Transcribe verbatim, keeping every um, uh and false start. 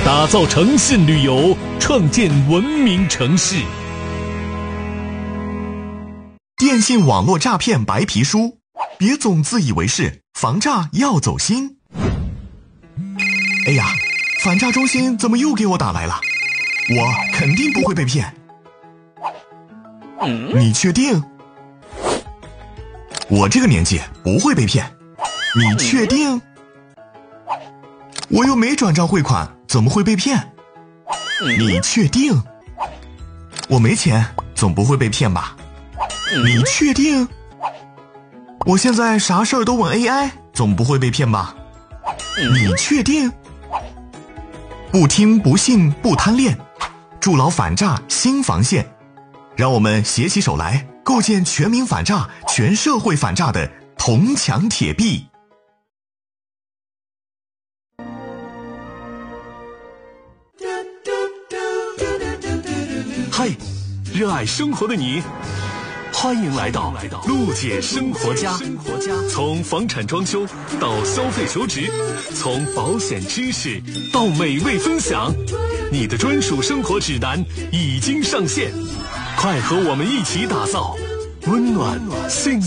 打造诚信旅游，创建文明城市。 电信网络诈骗白皮书，别总自以为是，防诈要走心。哎呀，反诈中心怎么又给我打来了？我肯定不会被骗。你确定？我这个年纪不会被骗。你确定？我又没转账汇款，怎么会被骗？你确定？我没钱，总不会被骗吧？你确定？我现在啥事儿都问 A I， 总不会被骗吧？你确定？不听不信不贪恋，筑牢反诈新防线。让我们携起手来，构建全民反诈、全社会反诈的铜墙铁壁。 嗨，热爱生活的你，欢迎来到陆姐生活家。从房产装修到消费求职，从保险知识到美味分享，你的专属生活指南已经上线，快和我们一起打造温暖幸